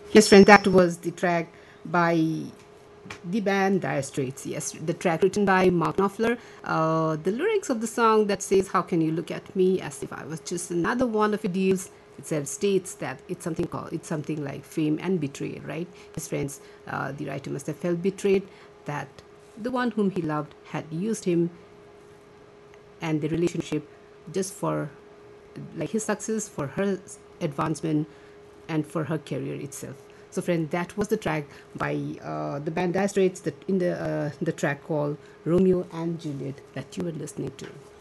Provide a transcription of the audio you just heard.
Yes, friend, that was the track by the band Dire Straits. Yes, the track written by Mark Knopfler. The lyrics of the song that says, "How can you look at me as if I was just another one of your deals?" Itself states that it's something like fame and betrayal, right? His friends, the writer must have felt betrayed that the one whom he loved had used him and the relationship just for like his success, for her advancement, and for her career itself. So, friend, that was the track by the band Dire Straits, in the track called Romeo and Juliet that you were listening to.